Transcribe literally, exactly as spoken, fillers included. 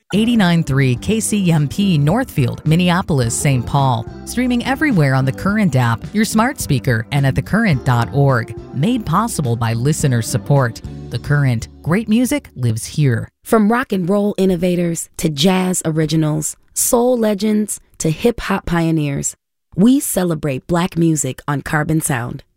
eighty-nine point three K C M P Northfield, Minneapolis, Saint Paul. Streaming everywhere on the Current app, your smart speaker, and at the current dot org. Made possible by listener support. The Current. Great music lives here. From rock and roll innovators to jazz originals, soul legends to hip hop pioneers, we celebrate Black music on Carbon Sound.